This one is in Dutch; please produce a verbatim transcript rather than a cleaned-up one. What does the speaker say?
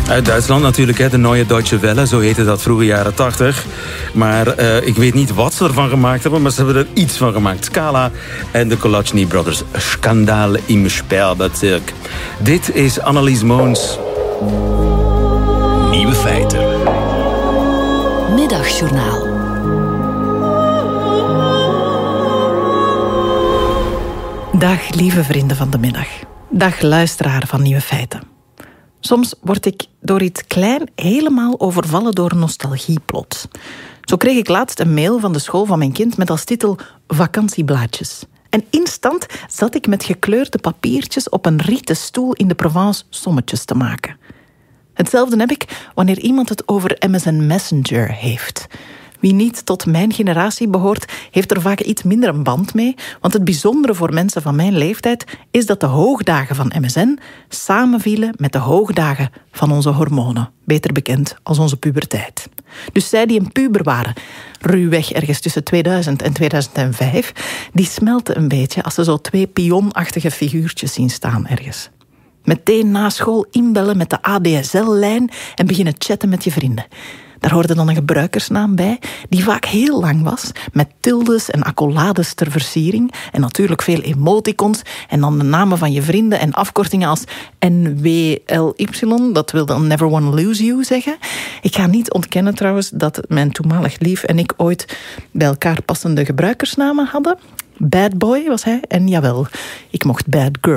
Uit Duitsland natuurlijk, hè, de Neue Deutsche Welle, zo heette dat vroeger jaren tachtig. Maar uh, ik weet niet wat ze ervan gemaakt hebben, maar ze hebben er iets van gemaakt. Scala en de Kolachny Brothers. Schandaal im Sperberzirk. Dit is Annelies Moons. Nieuwe feiten. Middagjournaal. Dag lieve vrienden van de middag. Dag luisteraar van Nieuwe Feiten. Soms word ik door iets klein helemaal overvallen door nostalgie plots. Zo kreeg ik laatst een mail van de school van mijn kind met als titel vakantieblaadjes. En instant zat ik met gekleurde papiertjes op een rieten stoel in de Provence sommetjes te maken. Hetzelfde heb ik wanneer iemand het over M S N Messenger heeft. Wie niet tot mijn generatie behoort, heeft er vaak iets minder een band mee, want het bijzondere voor mensen van mijn leeftijd is dat de hoogdagen van M S N samenvielen met de hoogdagen van onze hormonen, beter bekend als onze puberteit. Dus zij die een puber waren, ruwweg ergens tussen tweeduizend en tweeduizend vijf, die smelten een beetje als ze zo twee pionachtige figuurtjes zien staan ergens. Meteen na school inbellen met de A D S L-lijn en beginnen chatten met je vrienden. Daar hoorde dan een gebruikersnaam bij, die vaak heel lang was, met tildes en accolades ter versiering en natuurlijk veel emoticons en dan de namen van je vrienden en afkortingen als N W L Y, dat wil dan Never Wanna Lose You zeggen. Ik ga niet ontkennen trouwens dat mijn toenmalig lief en ik ooit bij elkaar passende gebruikersnamen hadden. Bad Boy was hij en jawel, ik mocht Bad Girl